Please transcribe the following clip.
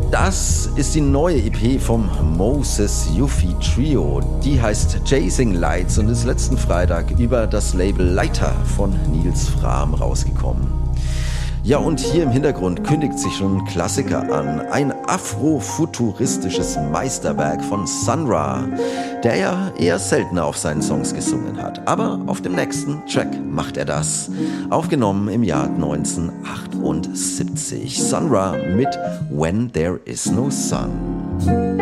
Das ist die neue EP vom Moses Yuffie Trio. Die heißt Chasing Lights und ist letzten Freitag über das Label Leiter von Nils Frahm rausgekommen. Ja, und hier im Hintergrund kündigt sich schon ein Klassiker an. Ein afrofuturistisches Meisterwerk von Sun Ra, der ja eher seltener auf seinen Songs gesungen hat. Aber auf dem nächsten Track macht er das. Aufgenommen im Jahr 1978. Sun Ra mit When There Is No Sun.